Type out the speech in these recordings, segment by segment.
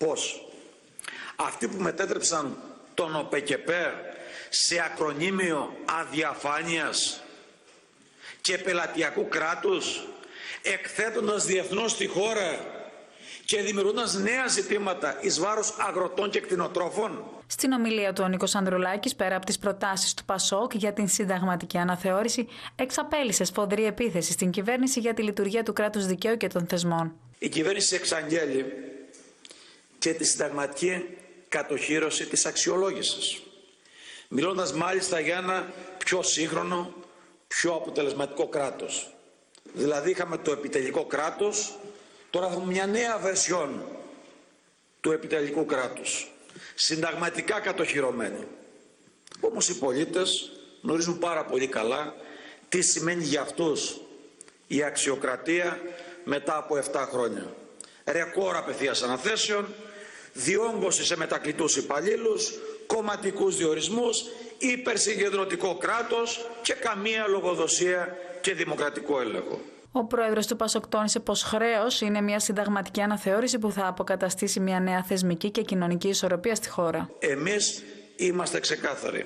Πώς αυτοί που μετέτρεψαν τον ΟΠΕΚΕΠΕ σε ακρονίμιο αδιαφάνειας και πελατειακού κράτους, εκθέτοντας διεθνώς τη χώρα και δημιουργώντας νέα ζητήματα εις βάρος αγροτών και κτηνοτρόφων. Στην ομιλία του, ο Νίκος Ανδρουλάκης, πέρα από τις προτάσεις του ΠΑΣΟΚ για την συνταγματική αναθεώρηση, εξαπέλυσε σφοδρή επίθεση στην κυβέρνηση για τη λειτουργία του κράτους δικαίου και των θεσμών. Η κυβέρνηση εξαγγέλει και τη συνταγματική κατοχύρωση της αξιολόγησης, μιλώντας μάλιστα για ένα πιο σύγχρονο, πιο αποτελεσματικό κράτος. Δηλαδή είχαμε το επιτελικό κράτος, τώρα θα έχουμε μια νέα βερσιόν του επιτελικού κράτους, συνταγματικά κατοχυρωμένη. Όμως οι πολίτες γνωρίζουν πάρα πολύ καλά τι σημαίνει για αυτούς η αξιοκρατία μετά από 7 χρόνια. Ρεκόρ απευθείας αναθέσεων, διόγκωση σε μετακλητούς υπαλλήλους, κομματικούς διορισμούς, υπερσυγκεντρωτικό κράτος και καμία λογοδοσία και δημοκρατικό έλεγχο. Ο πρόεδρος του ΠΑΣΟΚ τόνισε πως χρέος είναι μια συνταγματική αναθεώρηση που θα αποκαταστήσει μια νέα θεσμική και κοινωνική ισορροπία στη χώρα. Εμείς είμαστε ξεκάθαροι.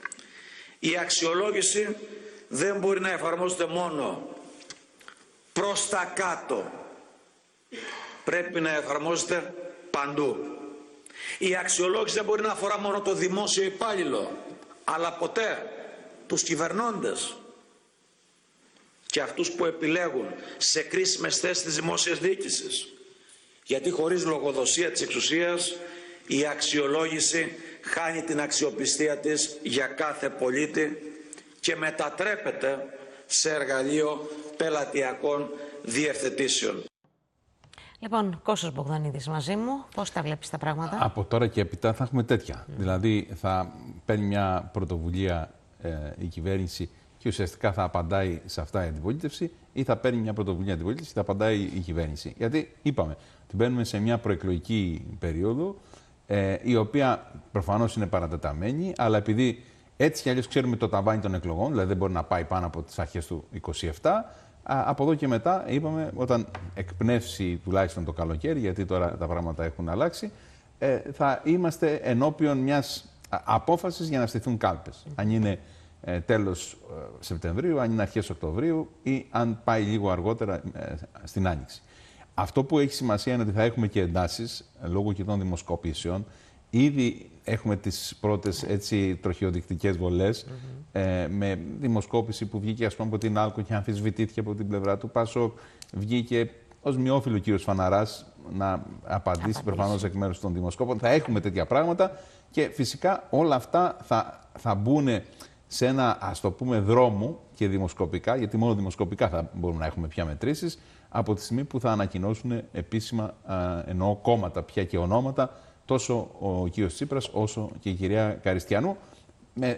Η αξιολόγηση δεν μπορεί να εφαρμόζεται μόνο προς τα κάτω. Πρέπει να εφαρμόζεται παντού. Η αξιολόγηση δεν μπορεί να αφορά μόνο το δημόσιο υπάλληλο, αλλά ποτέ τους κυβερνώντες και αυτούς που επιλέγουν σε κρίσιμες θέσεις της δημόσιας διοίκησης. Γιατί χωρίς λογοδοσία της εξουσίας η αξιολόγηση χάνει την αξιοπιστία της για κάθε πολίτη και μετατρέπεται σε εργαλείο πελατειακών διευθετήσεων. Λοιπόν, Κώστας Μπογδανίδης μαζί μου. Πώς τα βλέπεις τα πράγματα? Από τώρα και έπειτα θα έχουμε τέτοια. Δηλαδή θα παίρνει μια πρωτοβουλία η κυβέρνηση και ουσιαστικά θα απαντάει σε αυτά η αντιπολίτευση, ή θα παίρνει μια πρωτοβουλία αντιπολίτευση και θα απαντάει η κυβέρνηση. Γιατί είπαμε ότι μπαίνουμε σε μια προεκλογική περίοδο, η οποία προφανώς είναι παρατεταμένη, αλλά επειδή έτσι κι αλλιώς ξέρουμε το ταβάνι των εκλογών, δηλαδή δεν μπορεί να πάει πάνω από τις αρχές του 27, από εδώ και μετά είπαμε, όταν εκπνεύσει τουλάχιστον το καλοκαίρι, γιατί τώρα τα πράγματα έχουν αλλάξει, θα είμαστε ενώπιον μιας απόφασης για να στηθούν κάλπες. Αν είναι τέλος Σεπτεμβρίου, αν είναι αρχές Οκτωβρίου ή αν πάει λίγο αργότερα στην Άνοιξη. Αυτό που έχει σημασία είναι ότι θα έχουμε και εντάσεις λόγω και των δημοσκοπήσεων. Ήδη έχουμε τις πρώτες έτσι τροχιοδεικτικές βολές με δημοσκόπηση που βγήκε ας πούμε από την Άλκο και αμφισβητήθηκε από την πλευρά του ΠΑΣΟΚ. Βγήκε ως μειόφιλο ο κύριος Φαναράς να απαντήσει προφανώς εκ μέρους των δημοσκόπων. Θα έχουμε τέτοια πράγματα και φυσικά όλα αυτά θα μπουν σε ένα, ας το πούμε, δρόμο και δημοσκοπικά, γιατί μόνο δημοσκοπικά θα μπορούμε να έχουμε πια μετρήσεις, από τη στιγμή που θα ανακοινώσουν επίσημα, εννοώ κόμματα πια και ονόματα, τόσο ο κύριος Τσίπρας όσο και η κυρία Καριστιανού, με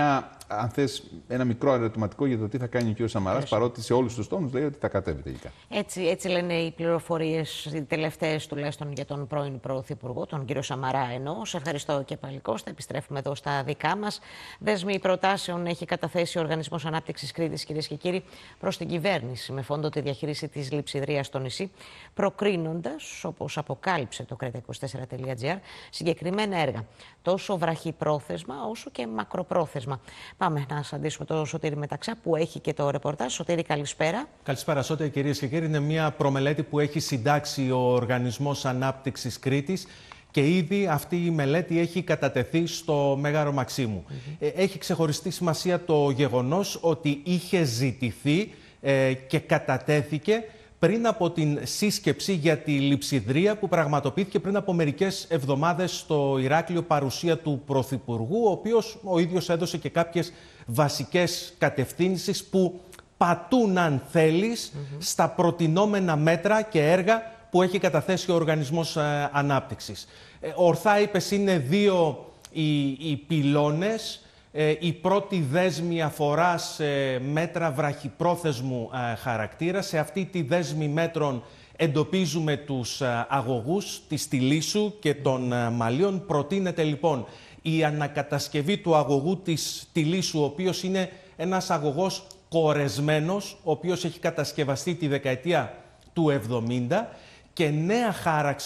αν θες, ένα μικρό ερωτηματικό για το τι θα κάνει ο κύριος Σαμαράς, παρότι σε όλους τους τόνους λέει ότι θα κατέβει τελικά. Έτσι λένε οι πληροφορίες, οι τελευταίες τουλάχιστον για τον πρώην Πρωθυπουργό, τον κύριο Σαμαρά εννοώ. Σε ευχαριστώ και πάλι Κώστα. Επιστρέφουμε εδώ στα δικά μας. Δέσμη προτάσεων έχει καταθέσει ο Οργανισμός Ανάπτυξης Κρήτης, κυρίες και κύριοι, προς την κυβέρνηση με φόντο τη διαχείριση της λειψιδρίας στο νησί, προκρίνοντας, όπως αποκάλυψε το creta24.gr, συγκεκριμένα έργα, τόσο βραχυπρόθεσμα όσο και μακροπρόθεσμα. Πάμε να συναντήσουμε τον Σωτήρη Μεταξά που έχει και το ρεπορτάζ. Σωτήρη, καλησπέρα. Καλησπέρα, Σωτήρη, κυρίες και κύριοι. Είναι μια προμελέτη που έχει συντάξει ο Οργανισμός Ανάπτυξης Κρήτης και ήδη αυτή η μελέτη έχει κατατεθεί στο Μέγαρο Μαξίμου. Έχει ξεχωριστή σημασία το γεγονός ότι είχε ζητηθεί και κατατέθηκε πριν από την σύσκεψη για τη λειψιδρία που πραγματοποιήθηκε πριν από μερικές εβδομάδες στο Ηράκλειο, παρουσία του Πρωθυπουργού, ο οποίος ο ίδιος έδωσε και κάποιες βασικές κατευθύνσεις που πατούν, αν θέλεις, στα προτινόμενα μέτρα και έργα που έχει καταθέσει ο Οργανισμός Ανάπτυξης. Ορθά είπες, είναι δύο οι πυλώνες. Η πρώτη δέσμη αφορά σε μέτρα βραχυπρόθεσμου χαρακτήρα. Σε αυτή τη δέσμη μέτρων εντοπίζουμε τους αγωγούς της Τιλίσσου και των Μαλίων. Προτείνεται λοιπόν η ανακατασκευή του αγωγού της Τιλίσσου, ο οποίος είναι ένας αγωγός κορεσμένος, ο οποίος έχει κατασκευαστεί τη δεκαετία του 70 και νέα χάραξη